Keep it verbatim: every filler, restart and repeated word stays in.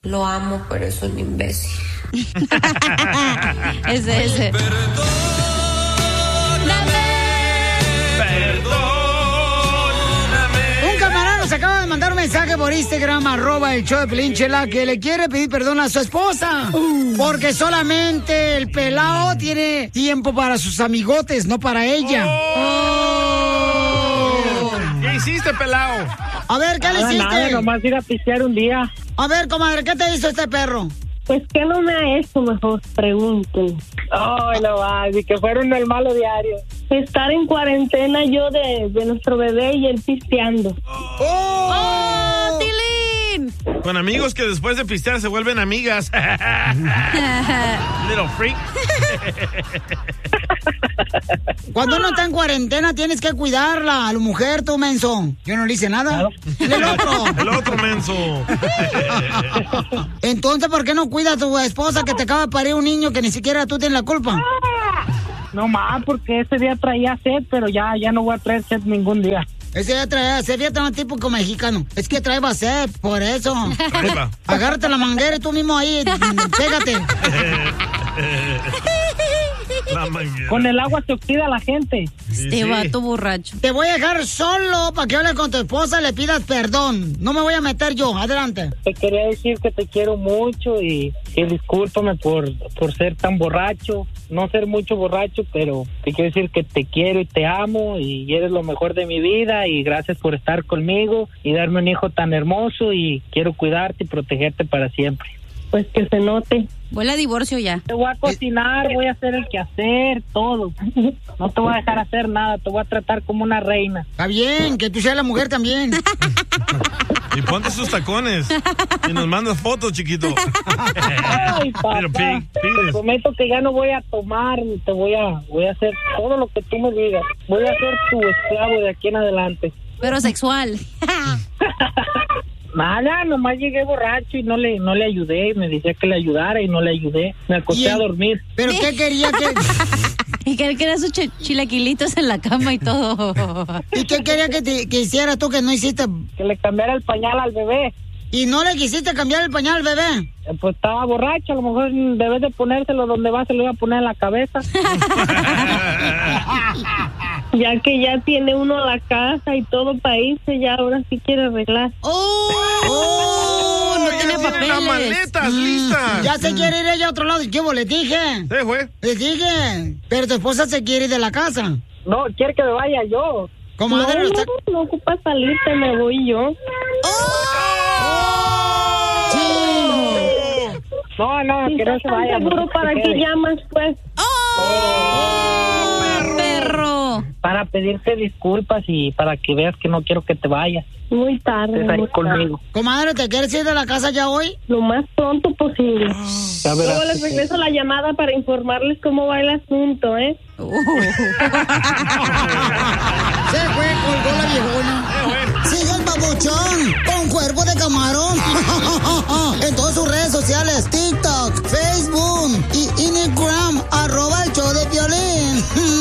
Lo amo, pero es un imbécil. Ese, ese. Un camarada se acaba de mandar un mensaje por Instagram, arroba el show de Pelín, Chela, que le quiere pedir perdón a su esposa. Uh. Porque solamente el pelao tiene tiempo para sus amigotes, no para ella. Oh. Oh. ¿Qué hiciste, pelao? A ver, ¿qué le hiciste? Nada, nomás ir a pistear un día. A ver, comadre, ¿qué te hizo este perro? Pues, ¿qué no me ha hecho? Mejor pregunten. Ay, no va, ni que fuera un malo diario. Estar en cuarentena yo de, de nuestro bebé y él pisteando. ¡Oh! ¡Oh, Tilín! Con amigos que después de pistear se vuelven amigas. Little freak. Cuando uno está en cuarentena tienes que cuidarla, a la mujer, tú, menso. Yo no le hice nada. El otro. El otro menso. Entonces, ¿por qué no cuida a tu esposa que te acaba de parir un niño que ni siquiera tú tienes la culpa? No más, porque ese día traía sed, pero ya, ya no voy a traer sed ningún día. Ese día traía sed, fíjate, un tipo como mexicano. Es que traía sed, por eso. Traeba. Agárrate la manguera y tú mismo ahí, pégate. Con el agua se oxida la gente. Este sí, vato sí. borracho. Te voy a dejar solo para que hables con tu esposa y le pidas perdón. No me voy a meter yo. Adelante. Te quería decir que te quiero mucho y que discúlpame por, por ser tan borracho. No ser mucho borracho, pero te quiero decir que te quiero y te amo y eres lo mejor de mi vida y gracias por estar conmigo y darme un hijo tan hermoso y quiero cuidarte y protegerte para siempre. Pues que se note. Vuela a divorcio ya. Te voy a cocinar, voy a hacer el quehacer, todo. No te voy a dejar hacer nada, te voy a tratar como una reina. Está bien, que tú seas la mujer también. Y ponte sus tacones. Y nos mandas fotos, chiquito. Ay, papá. Te prometo que ya no voy a tomar, te voy a, voy a hacer todo lo que tú me digas. Voy a ser tu esclavo de aquí en adelante. Pero sexual. Nada, nomás llegué borracho y no le no le ayudé. Me decía que le ayudara y no le ayudé. Me acosté a dormir. ¿Pero qué quería que...? Y que quería sus ch- chilaquilitos en la cama y todo. ¿Y qué quería que, te, que hiciera tú que no hiciste? Que le cambiara el pañal al bebé. ¿Y no le quisiste cambiar el pañal al bebé? Pues estaba borracho, a lo mejor debes de ponérselo donde va, se lo iba a poner en la cabeza. Ya que ya tiene uno la casa y todo para irse, ya ahora sí quiere arreglar. ¡Oh! oh no tiene papeles. Las maletas mm, listas. Ya se quiere ir ella a otro lado. ¿Qué vos le dije? Sí, güey. Les dije. Pero tu esposa se quiere ir de la casa. No, quiere que me vaya yo. Comadre, no, está... no, no ocupa salirte, me voy yo. ¡Oh! ¡Sí! No, no, si que no se vaya. Seguro no, para que llamas, pues. ¡Oh! oh perro. perro! Para pedirte disculpas y para que veas que no quiero que te vayas. Muy tarde. Estás ahí conmigo. Comadre, ¿te quieres ir de la casa ya hoy? Lo más pronto posible. Oh. Luego les regreso la llamada para informarles cómo va el asunto, ¿eh? Uh. Se fue, colgó la viejona. Sigue el babuchón con cuerpo de camarón. En todas sus redes sociales, TikTok, Facebook y Instagram, arroba el show de Piolín.